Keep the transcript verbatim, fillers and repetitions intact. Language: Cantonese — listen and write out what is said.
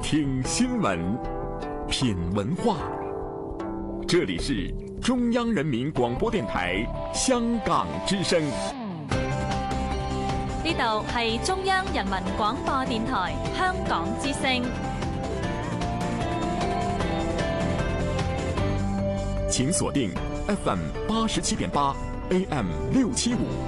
听新闻，品文化。这里是中央人民廣播電台香港之聲。 呢度係中央人民廣播電台香港之聲。 請鎖定 F M 八十七點八 A M 六七五。